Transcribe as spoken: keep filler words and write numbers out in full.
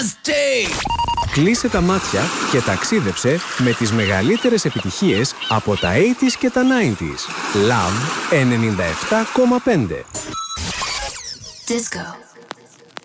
Nasty! Κλείσε τα μάτια και ταξίδεψε με τις μεγαλύτερες επιτυχίες από τα ογδόντα και τα ενενήντα. Love ενενήντα επτά κόμμα πέντε. Disco.